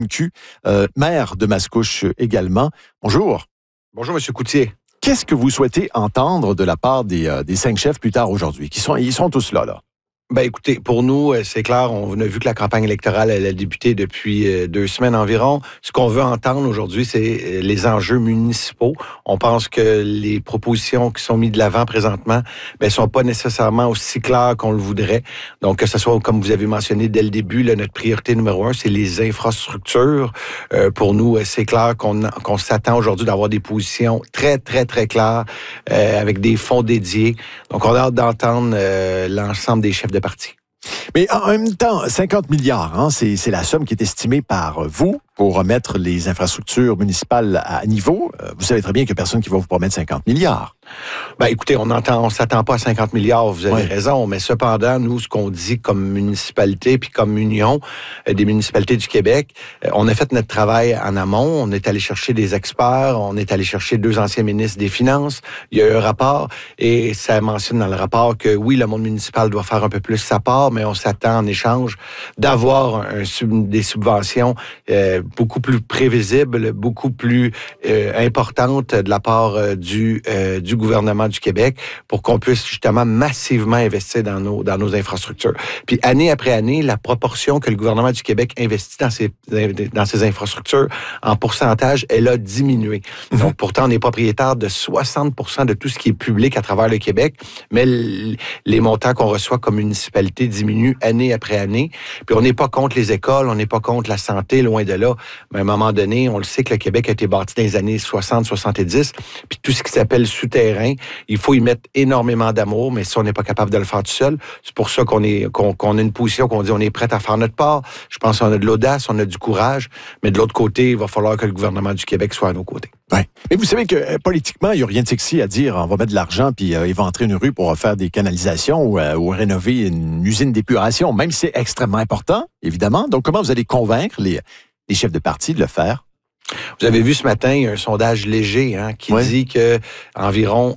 Q, maire de Mascouche également. Bonjour. Bonjour, M. Coutier. Qu'est-ce que vous souhaitez entendre de la part des 5 chefs plus tard aujourd'hui? Ils sont tous là. Ben écoutez, pour nous, c'est clair, on a vu que la campagne électorale, elle a débuté depuis 2 semaines environ. Ce qu'on veut entendre aujourd'hui, c'est les enjeux municipaux. On pense que les propositions qui sont mises de l'avant présentement, sont pas nécessairement aussi claires qu'on le voudrait. Donc, que ce soit, comme vous avez mentionné dès le début, là, notre priorité numéro 1, c'est les infrastructures. Pour nous, c'est clair qu'on s'attend aujourd'hui d'avoir des positions très, très, très claires avec des fonds dédiés. Donc, on a hâte d'entendre l'ensemble des chefs de parti. Mais en même temps, 50 milliards, c'est la somme qui est estimée par vous pour remettre les infrastructures municipales à niveau. Vous savez très bien qu'il n'y a personne qui va vous promettre 50 milliards. Ben écoutez, on s'attend pas à 50 milliards, vous avez raison, mais cependant, nous, ce qu'on dit comme municipalité puis comme union des municipalités du Québec, on a fait notre travail en amont, on est allé chercher des experts, on est allé chercher 2 anciens ministres des Finances, il y a eu un rapport et ça mentionne dans le rapport que oui, le monde municipal doit faire un peu plus sa part, mais on s'attend en échange d'avoir des subventions beaucoup plus prévisibles, beaucoup plus importantes de la part du gouvernement du Québec pour qu'on puisse justement massivement investir dans nos infrastructures. Puis année après année, la proportion que le gouvernement du Québec investit dans ses infrastructures en pourcentage, elle a diminué. Donc pourtant, on est propriétaire de 60% de tout ce qui est public à travers le Québec, mais les montants qu'on reçoit comme municipalité diminuent année après année. Puis on n'est pas contre les écoles, on n'est pas contre la santé, loin de là. Mais à un moment donné, on le sait que le Québec a été bâti dans les années 60-70, puis tout ce qui s'appelle souterrain, il faut y mettre énormément d'amour, mais si on n'est pas capable de le faire tout seul, c'est pour ça qu'on a une position qu'on dit on est prêt à faire notre part. Je pense qu'on a de l'audace, on a du courage, mais de l'autre côté, il va falloir que le gouvernement du Québec soit à nos côtés. Ouais. Mais vous savez que politiquement, il n'y a rien de sexy à dire on va mettre de l'argent puis éventrer une rue pour faire des canalisations ou rénover une usine d'épuration, même si c'est extrêmement important, évidemment. Donc, comment vous allez convaincre les chefs de parti de le faire? Vous avez vu ce matin, il y a un sondage léger qui dit que environ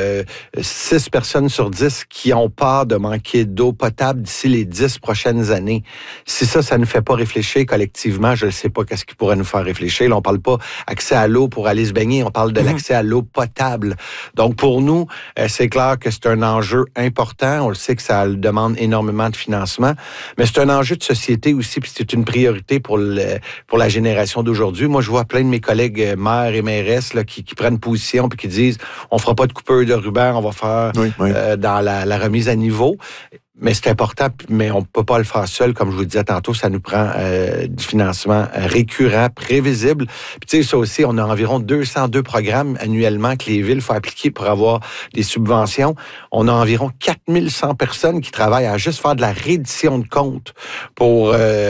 6 personnes sur 10 qui ont peur de manquer d'eau potable d'ici les 10 prochaines années. Si ça ne fait pas réfléchir collectivement, je ne sais pas qu'est-ce qui pourrait nous faire réfléchir. Là, on parle pas accès à l'eau pour aller se baigner, on parle de l'accès à l'eau potable. Donc pour nous, c'est clair que c'est un enjeu important. On le sait que ça demande énormément de financement, mais c'est un enjeu de société aussi, puis c'est une priorité pour la génération d'aujourd'hui. Moi, je vois plein de mes collègues maires et mairesses là, qui prennent position puis qui disent on fera pas de coupeur de ruban, on va faire dans la remise à niveau. Mais c'est important, mais on ne peut pas le faire seul. Comme je vous le disais tantôt, ça nous prend du financement récurrent, prévisible. Puis tu sais, ça aussi, on a environ 202 programmes annuellement que les villes font appliquer pour avoir des subventions. On a environ 4100 personnes qui travaillent à juste faire de la reddition de comptes pour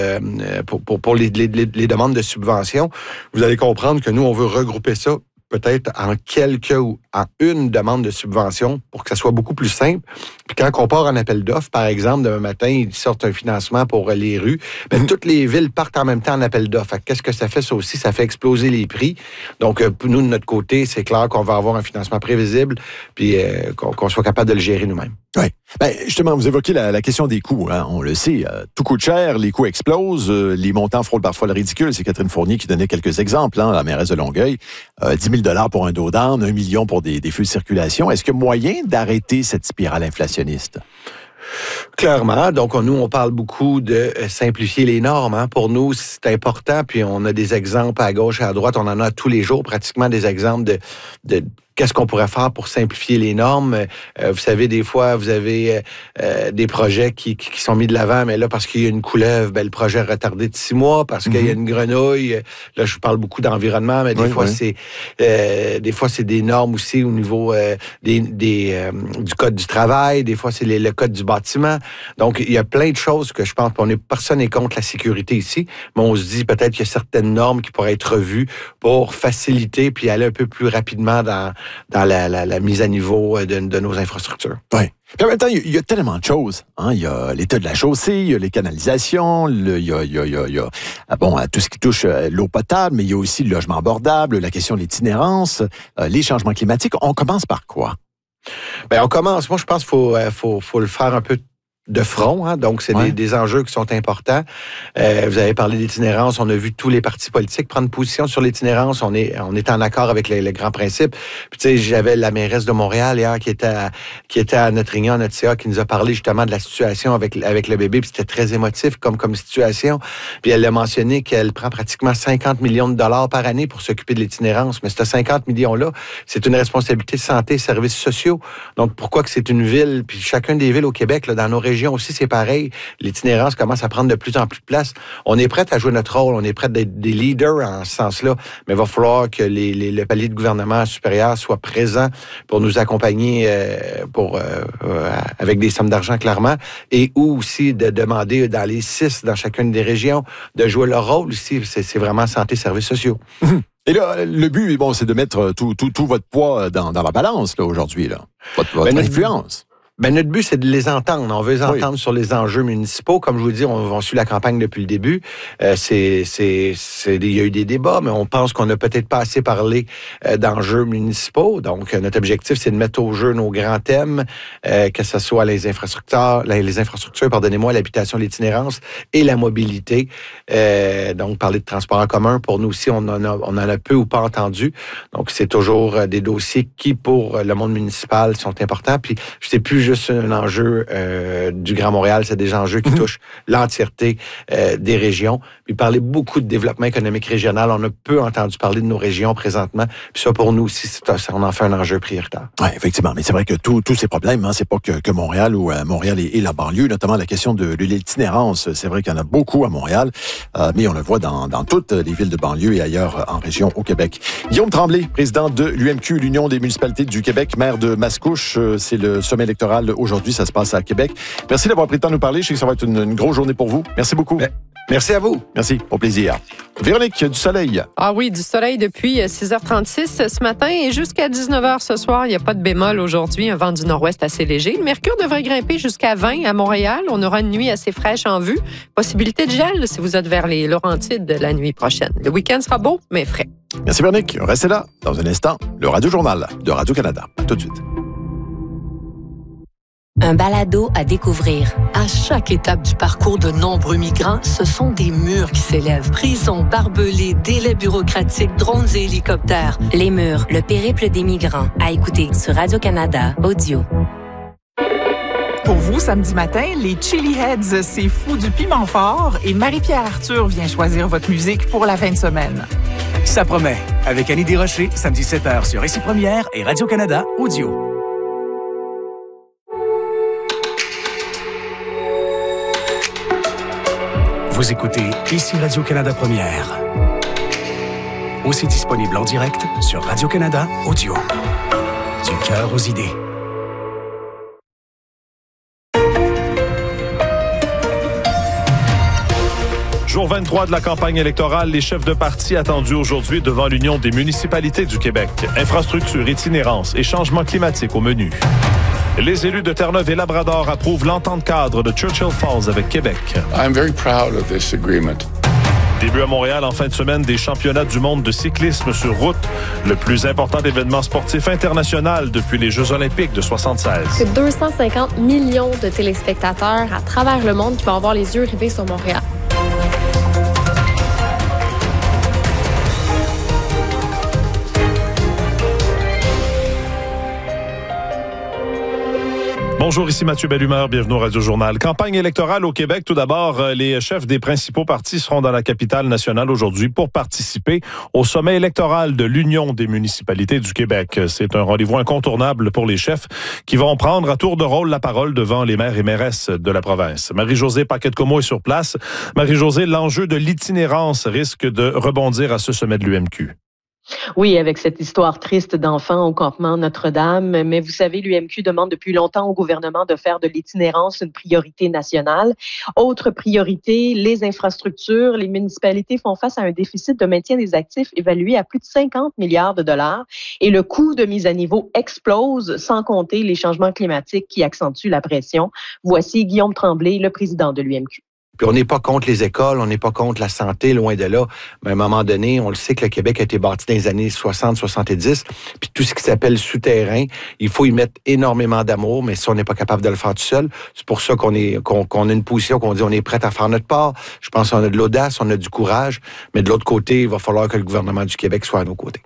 les demandes de subventions. Vous allez comprendre que nous, on veut regrouper ça peut-être en une demande de subvention pour que ça soit beaucoup plus simple. Puis quand on part en appel d'offres, par exemple, demain matin, ils sortent un financement pour les rues, toutes les villes partent en même temps en appel d'offres. Qu'est-ce que ça fait, ça aussi? Ça fait exploser les prix. Donc, nous, de notre côté, c'est clair qu'on va avoir un financement prévisible puis qu'on soit capable de le gérer nous-mêmes. Oui. Justement, vous évoquez la question des coûts. On le sait, tout coûte cher, les coûts explosent, les montants frôlent parfois le ridicule. C'est Catherine Fournier qui donnait quelques exemples, la mairesse de Longueuil. 10 000 pour un dos d'âne, 1 million pour des feux de circulation. Est-ce qu'il y a moyen d'arrêter cette spirale inflationniste? Clairement. Donc, nous, on parle beaucoup de simplifier les normes. Pour nous, c'est important. Puis, on a des exemples à gauche et à droite. On en a tous les jours, pratiquement des exemples de qu'est-ce qu'on pourrait faire pour simplifier les normes. Vous savez, des fois, vous avez des projets qui sont mis de l'avant, mais là, parce qu'il y a une couleuvre, le projet est retardé de 6 mois, parce qu'il y a une grenouille. Là, je vous parle beaucoup d'environnement, mais des fois, c'est des normes aussi au niveau du code du travail. Des fois, c'est le code du bâtiment. Donc, il y a plein de choses que je pense personne n'est contre la sécurité ici, mais on se dit peut-être qu'il y a certaines normes qui pourraient être revues pour faciliter puis aller un peu plus rapidement dans la mise à niveau de nos infrastructures. Oui. Puis en même temps, il y a tellement de choses. Il y a l'état de la chaussée, il y a les canalisations, il y a tout ce qui touche l'eau potable, mais il y a aussi le logement abordable, la question de l'itinérance, les changements climatiques. On commence par quoi? On commence. Moi, je pense qu'il faut le faire un peu de front, hein, donc c'est des enjeux qui sont importants. Vous avez parlé d'itinérance, on a vu tous les partis politiques prendre position sur l'itinérance, on est en accord avec les grands principes. Puis tu sais, j'avais la mairesse de Montréal hier qui était à notre réunion, à notre CA, qui nous a parlé justement de la situation avec le bébé, puis c'était très émotif comme situation. Puis elle a mentionné qu'elle prend pratiquement 50 millions de dollars par année pour s'occuper de l'itinérance, mais ces 50 millions-là, c'est une responsabilité de santé, services sociaux. Donc pourquoi que c'est une ville, puis chacune des villes au Québec, là, dans nos régions aussi, c'est pareil. L'itinérance commence à prendre de plus en plus de place. On est prêt à jouer notre rôle, on est prêt d'être des leaders en ce sens-là, mais il va falloir que le palier de gouvernement supérieur soit présent pour nous accompagner avec des sommes d'argent, clairement, et aussi de demander dans les 6, dans chacune des régions, de jouer leur rôle aussi. C'est vraiment santé, services sociaux. Et là, le but, c'est de mettre tout votre poids dans la balance là, aujourd'hui, là. Votre influence. Notre but, c'est de les entendre. On veut les entendre sur les enjeux municipaux. Comme je vous dis, on suit la campagne depuis le début. Il y a eu des débats, mais on pense qu'on n'a peut-être pas assez parlé d'enjeux municipaux. Donc, notre objectif, c'est de mettre au jeu nos grands thèmes, que ce soit les infrastructures, l'habitation, l'itinérance et la mobilité. Donc, parler de transport en commun, pour nous aussi, on en a peu ou pas entendu. Donc, c'est toujours des dossiers qui, pour le monde municipal, sont importants. Puis, je sais plus juste un enjeu du Grand Montréal, c'est des enjeux qui touchent l'entièreté des régions. Puis parler beaucoup de développement économique régional, on a peu entendu parler de nos régions présentement. Puis ça, pour nous aussi, on en fait un enjeu prioritaire. Oui, effectivement. Mais c'est vrai que tous ces problèmes, c'est pas que Montréal ou Montréal et la banlieue, notamment la question de l'itinérance. C'est vrai qu'il y en a beaucoup à Montréal, mais on le voit dans toutes les villes de banlieue et ailleurs en région au Québec. Guillaume Tremblay, président de l'UMQ, l'Union des municipalités du Québec, maire de Mascouche. C'est le sommet électoral aujourd'hui, ça se passe à Québec. Merci d'avoir pris le temps de nous parler. Je sais que ça va être une grosse journée pour vous. Merci beaucoup. Merci à vous. Merci, au plaisir. Véronique, du soleil. Ah oui, du soleil depuis 6h36 ce matin et jusqu'à 19h ce soir. Il n'y a pas de bémol aujourd'hui. Un vent du nord-ouest assez léger. Le mercure devrait grimper jusqu'à 20 à Montréal. On aura une nuit assez fraîche en vue. Possibilité de gel si vous êtes vers les Laurentides la nuit prochaine. Le week-end sera beau, mais frais. Merci Véronique. Restez là. Dans un instant, le Radio-Journal de Radio-Canada. À tout de suite. Un balado à découvrir. À chaque étape du parcours de nombreux migrants, ce sont des murs qui s'élèvent. Prisons, barbelés, délais bureaucratiques, drones et hélicoptères. Les murs, le périple des migrants. À écouter sur Radio-Canada Audio. Pour vous, samedi matin, les Chili Heads, c'est fou du piment fort et Marie-Pierre Arthur vient choisir votre musique pour la fin de semaine. Ça promet. Avec Annie Desrochers, samedi 7h sur Récit Première et Radio-Canada Audio. Vous écoutez Ici Radio-Canada Première. Aussi disponible en direct sur Radio-Canada Audio. Du cœur aux idées. Jour 23 de la campagne électorale, les chefs de parti attendus aujourd'hui devant l'Union des municipalités du Québec. Infrastructure, itinérance et changement climatique au menu. Les élus de Terre-Neuve et Labrador approuvent l'entente cadre de Churchill Falls avec Québec. I'm very proud of this agreement. Début à Montréal en fin de semaine des championnats du monde de cyclisme sur route, le plus important événement sportif international depuis les Jeux olympiques de 1976. C'est 250 millions de téléspectateurs à travers le monde qui vont avoir les yeux rivés sur Montréal. Bonjour, ici Mathieu Bellumeur, bienvenue au Radio-Journal. Campagne électorale au Québec. Tout d'abord, les chefs des principaux partis seront dans la capitale nationale aujourd'hui pour participer au sommet électoral de l'Union des municipalités du Québec. C'est un rendez-vous incontournable pour les chefs qui vont prendre à tour de rôle la parole devant les maires et mairesses de la province. Marie-Josée Paquette-Comeau est sur place. Marie-Josée, l'enjeu de l'itinérance risque de rebondir à ce sommet de l'UMQ. Oui, avec cette histoire triste d'enfants au campement Notre-Dame. Mais vous savez, l'UMQ demande depuis longtemps au gouvernement de faire de l'itinérance une priorité nationale. Autre priorité, les infrastructures. Les municipalités font face à un déficit de maintien des actifs évalué à plus de 50 milliards de dollars. Et le coût de mise à niveau explose, sans compter les changements climatiques qui accentuent la pression. Voici Guillaume Tremblay, le président de l'UMQ. Puis on n'est pas contre les écoles, on n'est pas contre la santé, loin de là. Mais à un moment donné, on le sait que le Québec a été bâti dans les années 60-70. Puis tout ce qui s'appelle souterrain, il faut y mettre énormément d'amour, mais si on n'est pas capable de le faire tout seul, c'est pour ça qu'on a une position qu'on dit on est prêt à faire notre part. Je pense qu'on a de l'audace, on a du courage, mais de l'autre côté, il va falloir que le gouvernement du Québec soit à nos côtés.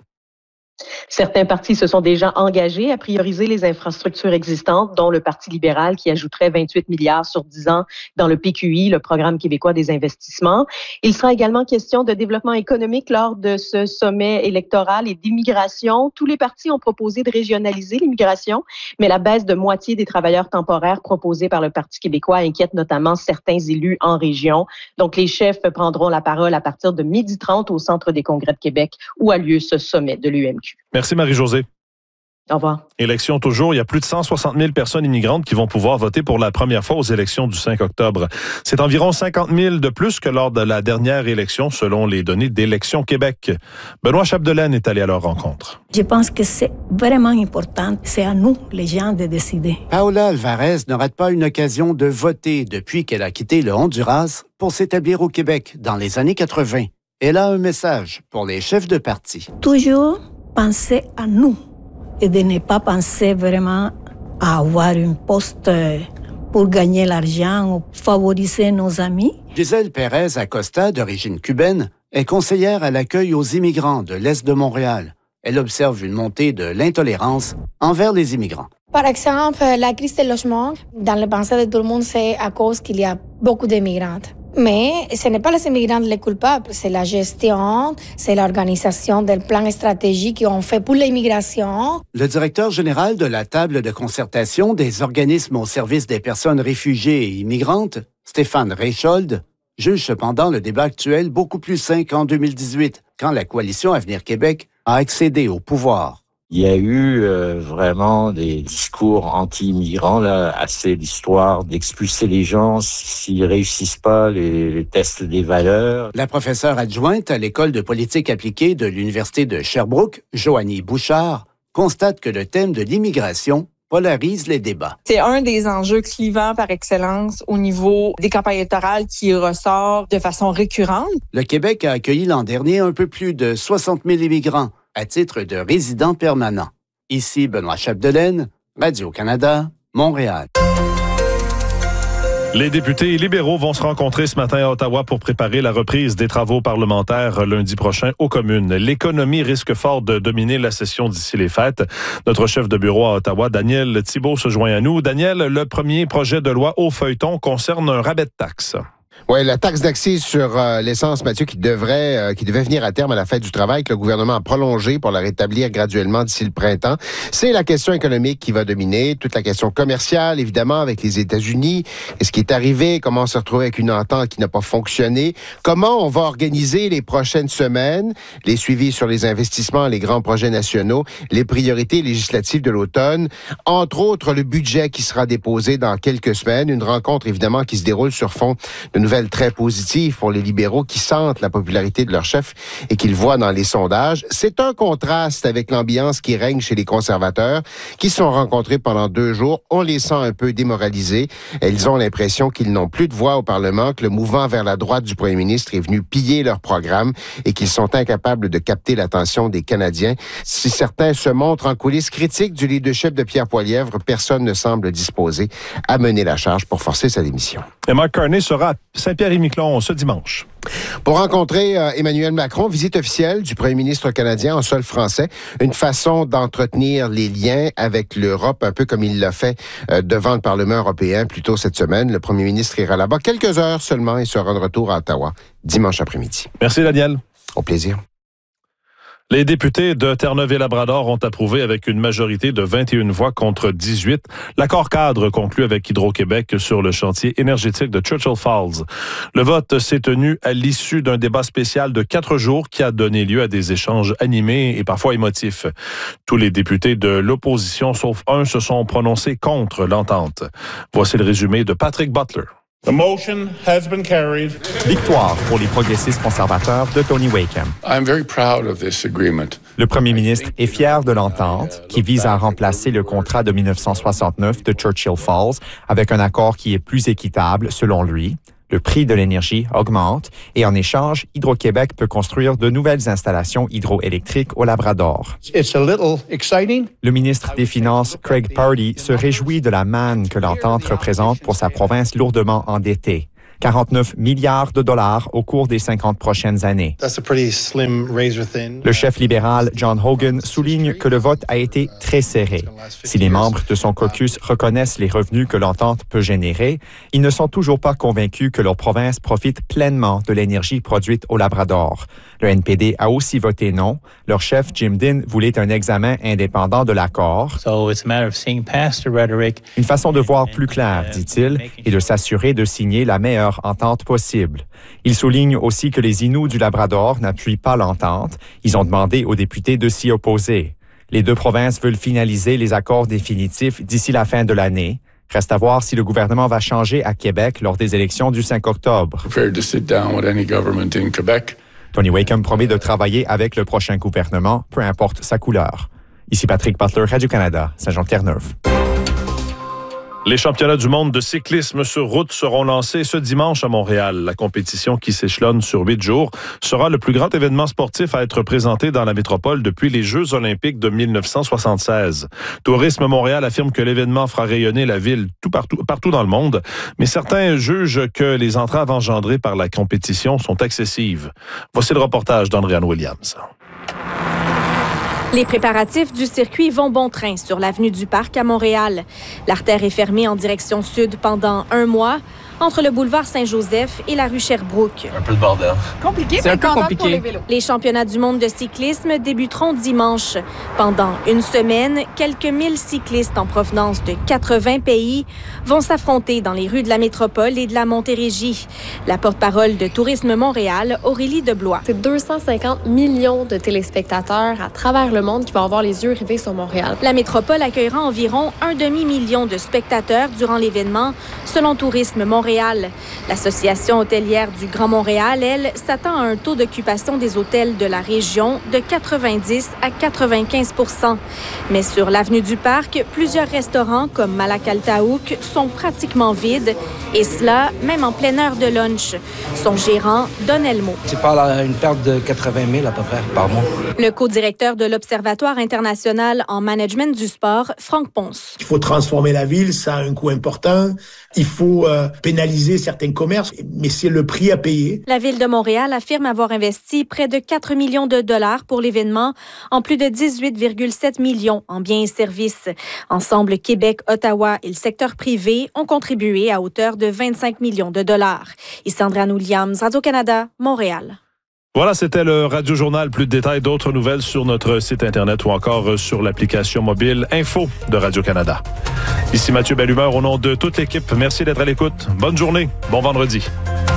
Certains partis se sont déjà engagés à prioriser les infrastructures existantes, dont le Parti libéral qui ajouterait 28 milliards sur 10 ans dans le PQI, le Programme québécois des investissements. Il sera également question de développement économique lors de ce sommet électoral et d'immigration. Tous les partis ont proposé de régionaliser l'immigration, mais la baisse de moitié des travailleurs temporaires proposée par le Parti québécois inquiète notamment certains élus en région. Donc, les chefs prendront la parole à partir de 12h30 au Centre des congrès de Québec où a lieu ce sommet de l'UMQ. Merci Marie-Josée. Au revoir. Élection toujours. Il y a plus de 160 000 personnes immigrantes qui vont pouvoir voter pour la première fois aux élections du 5 octobre. C'est environ 50 000 de plus que lors de la dernière élection, selon les données d'Élections Québec. Benoît Chapdelaine est allé à leur rencontre. Je pense que c'est vraiment important. C'est à nous, les gens, de décider. Paola Alvarez ne rate pas une occasion de voter depuis qu'elle a quitté le Honduras pour s'établir au Québec dans les années 80. Elle a un message pour les chefs de parti. Toujours penser à nous et de ne pas penser vraiment à avoir un poste pour gagner l'argent ou favoriser nos amis. Gisèle Pérez Acosta, d'origine cubaine, est conseillère à l'accueil aux immigrants de l'Est de Montréal. Elle observe une montée de l'intolérance envers les immigrants. Par exemple, la crise du logement, dans le pensée de tout le monde, c'est à cause qu'il y a beaucoup d'immigrants. Mais ce n'est pas les immigrants les coupables, c'est la gestion, c'est l'organisation des plans stratégiques qu'on fait pour l'immigration. Le directeur général de la table de concertation des organismes au service des personnes réfugiées et immigrantes, Stéphane Reichold, juge cependant le débat actuel beaucoup plus sain qu'en 2018, quand la coalition Avenir Québec a accédé au pouvoir. Il y a eu vraiment des discours anti-immigrants, là, assez l'histoire d'expulser les gens s'ils réussissent pas les tests des valeurs. La professeure adjointe à l'École de politique appliquée de l'Université de Sherbrooke, Joanie Bouchard, constate que le thème de l'immigration polarise les débats. C'est un des enjeux clivants par excellence au niveau des campagnes électorales qui ressort de façon récurrente. Le Québec a accueilli l'an dernier un peu plus de 60 000 immigrants à titre de résidents permanents. Ici Benoît Chapdelaine, Radio-Canada, Montréal. Les députés libéraux vont se rencontrer ce matin à Ottawa pour préparer la reprise des travaux parlementaires lundi prochain aux communes. L'économie risque fort de dominer la session d'ici les fêtes. Notre chef de bureau à Ottawa, Daniel Thibault, se joint à nous. Daniel, le premier projet de loi au feuilleton concerne un rabais de taxes. Oui, la taxe d'accise sur l'essence, Mathieu, qui devait venir à terme à la fête du travail, que le gouvernement a prolongé pour la rétablir graduellement d'ici le printemps. C'est la question économique qui va dominer, toute la question commerciale, évidemment, avec les États-Unis. Est-ce qui est arrivé? Comment on s'est retrouvé avec une entente qui n'a pas fonctionné? Comment on va organiser les prochaines semaines, les suivis sur les investissements, les grands projets nationaux, les priorités législatives de l'automne, entre autres le budget qui sera déposé dans quelques semaines, une rencontre évidemment qui se déroule sur fond de nouvelles très positives pour les libéraux qui sentent la popularité de leur chef et qui le voient dans les sondages. C'est un contraste avec l'ambiance qui règne chez les conservateurs qui se sont rencontrés pendant 2 jours. On les sent un peu démoralisés. Ils ont l'impression qu'ils n'ont plus de voix au Parlement, que le mouvement vers la droite du premier ministre est venu piller leur programme et qu'ils sont incapables de capter l'attention des Canadiens. Si certains se montrent en coulisses critiques du leadership de Pierre Poilievre, personne ne semble disposé à mener la charge pour forcer sa démission. Et Mark Carney sera à Saint-Pierre-et-Miquelon ce dimanche. Pour rencontrer Emmanuel Macron, visite officielle du premier ministre canadien en sol français, une façon d'entretenir les liens avec l'Europe, un peu comme il l'a fait devant le Parlement européen plus tôt cette semaine. Le premier ministre ira là-bas quelques heures seulement et sera de retour à Ottawa dimanche après-midi. Merci Daniel. Au plaisir. Les députés de Terre-Neuve-et-Labrador ont approuvé avec une majorité de 21 voix contre 18 l'accord cadre conclu avec Hydro-Québec sur le chantier énergétique de Churchill Falls. Le vote s'est tenu à l'issue d'un débat spécial de 4 jours qui a donné lieu à des échanges animés et parfois émotifs. Tous les députés de l'opposition, sauf un, se sont prononcés contre l'entente. Voici le résumé de Patrick Butler. The motion has been carried. Victoire pour les progressistes conservateurs de Tony Wakeham. I'm very proud of this agreement. Le premier ministre est fier de l'entente qui vise à remplacer le contrat de 1969 de Churchill Falls avec un accord qui est plus équitable selon lui. Le prix de l'énergie augmente et en échange, Hydro-Québec peut construire de nouvelles installations hydroélectriques au Labrador. It's a little exciting. Le ministre des Finances, Craig Pardee, se réjouit de la manne que l'entente représente pour sa province lourdement endettée. 49 milliards de dollars au cours des 50 prochaines années. Le chef libéral John Hogan souligne que le vote a été très serré. Si les membres de son caucus reconnaissent les revenus que l'entente peut générer, ils ne sont toujours pas convaincus que leur province profite pleinement de l'énergie produite au Labrador. Le NPD a aussi voté non. Leur chef Jim Dinn voulait un examen indépendant de l'accord. Une façon de voir plus clair, dit-il, et de s'assurer de signer la meilleure entente possible. Il souligne aussi que les Inuits du Labrador n'appuient pas l'entente. Ils ont demandé aux députés de s'y opposer. Les deux provinces veulent finaliser les accords définitifs d'ici la fin de l'année. Reste à voir si le gouvernement va changer à Québec lors des élections du 5 octobre. Tony Wakeham promet de travailler avec le prochain gouvernement, peu importe sa couleur. Ici Patrick Butler, Radio-Canada, Saint-Jean-Terre-Neuve. Les championnats du monde de cyclisme sur route seront lancés ce dimanche à Montréal. La compétition, qui s'échelonne sur 8 jours, sera le plus grand événement sportif à être présenté dans la métropole depuis les Jeux olympiques de 1976. Tourisme Montréal affirme que l'événement fera rayonner la ville partout dans le monde, mais certains jugent que les entraves engendrées par la compétition sont excessives. Voici le reportage d'Andréanne Williams. Les préparatifs du circuit vont bon train sur l'avenue du Parc à Montréal. L'artère est fermée en direction sud pendant 1 mois, entre le boulevard Saint-Joseph et la rue Sherbrooke. Un peu de bordel. Compliqué, c'est un peu compliqué. Pour les vélos. Les championnats du monde de cyclisme débuteront dimanche. Pendant une semaine, quelques 1000 cyclistes en provenance de 80 pays vont s'affronter dans les rues de la métropole et de la Montérégie. La porte-parole de Tourisme Montréal, Aurélie Deblois. C'est 250 millions de téléspectateurs à travers le monde qui vont avoir les yeux rivés sur Montréal. La métropole accueillera environ 1 demi-million de spectateurs durant l'événement, selon Tourisme Montréal. L'Association hôtelière du Grand Montréal, elle, s'attend à un taux d'occupation des hôtels de la région de 90 à 95 %. Mais sur l'avenue du Parc, plusieurs restaurants comme Malakaltaouk sont pratiquement vides, et cela même en pleine heure de lunch. Son gérant, Don Elmo. C'est pas une perte de 80 000 à peu près par mois. Le co-directeur de l'Observatoire international en management du sport, Franck Ponce. Il faut transformer la ville, ça a un coût important. Il faut pénaliser certains commerces, mais c'est le prix à payer. La Ville de Montréal affirme avoir investi près de 4 millions de dollars pour l'événement, en plus de 18,7 millions en biens et services. Ensemble, Québec, Ottawa et le secteur privé ont contribué à hauteur de 25 millions de dollars. Ici Andréanne Williams, Radio-Canada, Montréal. Voilà, c'était le Radio Journal. Plus de détails, d'autres nouvelles sur notre site Internet ou encore sur l'application mobile Info de Radio-Canada. Ici Mathieu Bellumeur, au nom de toute l'équipe, merci d'être à l'écoute. Bonne journée, bon vendredi.